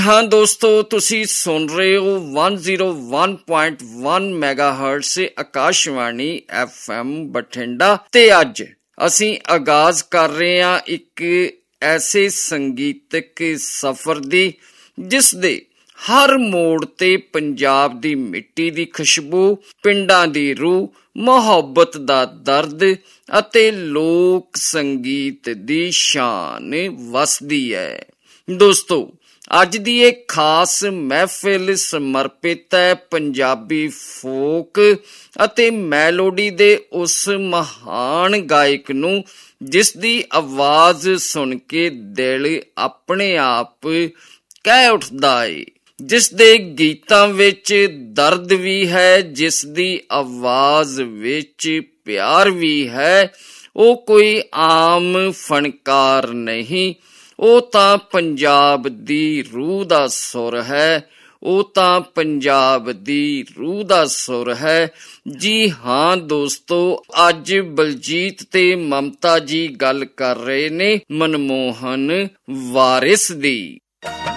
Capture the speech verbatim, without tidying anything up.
हाँ दोस्तों, तुसी सुन रहे हो one zero one point one मैगाहर्ट्ज़ से आकाशवाणी एफ एम बठिंडा ते अज असी आगाज कर रहे हां एक ऐसे संगीतक सफर दी जिस दे हर मोड़ ते पंजाब दी मिट्टी दी खुशबू, पिंडां दी रूह, मुहब्बत दा दर्द अते लोक संगीत दी शान वसदी है। दोस्तों, अज दी एक खास महफिल समर्पित है पंजाबी फोक अते मैलोडी दे उस महान गायक नूं जिस दी आवाज सुन के दिल अपने आप कह उठदा है, जिस दे गीतां विच दर्द भी है, जिस दी आवाज विच प्यार भी है। ओ कोई आम फनकार नहीं, ਉਹ ਤਾਂ ਪੰਜਾਬ ਦੀ ਰੂਹ ਦਾ ਸੁਰ ਹੈ, ਉਹ ਤਾਂ ਪੰਜਾਬ ਦੀ ਰੂਹ ਦਾ ਸੁਰ ਹੈ। ਜੀ ਹਾਂ ਦੋਸਤੋ, ਅੱਜ ਬਲਜੀਤ ਤੇ ਮਮਤਾ ਜੀ ਗੱਲ ਕਰ ਰਹੇ ਨੇ ਮਨਮੋਹਨ ਵਾਰਿਸ ਦੀ।